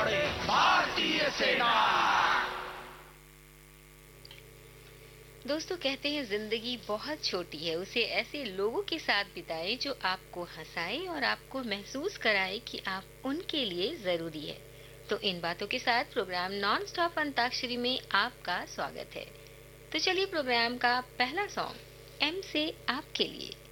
लड़े भारतीय सेना। दोस्तों, कहते हैं जिंदगी बहुत छोटी है, उसे ऐसे लोगों के साथ बिताएं जो आपको हंसाए और आपको महसूस कराए कि आप उनके लिए जरूरी है। तो इन बातों के साथ प्रोग्राम नॉन स्टॉप अंताक्षरी में आपका स्वागत है। तो चलिए प्रोग्राम का पहला सॉन्ग एम से आपके लिए।